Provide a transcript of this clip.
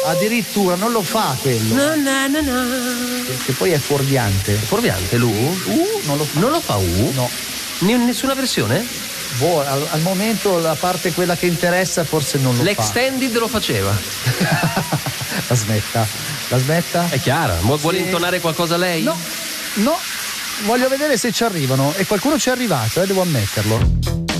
Addirittura non lo fa quello. Che poi è fuorviante. Fuorviante Non lo fa. Non lo fa No. Nessuna versione? Boh, al momento la parte quella che interessa forse non lo fa. L'extended lo faceva. La smetta? È chiara. Vuole Sì. intonare qualcosa lei? No, voglio vedere se ci arrivano. E qualcuno ci è arrivato, devo ammetterlo.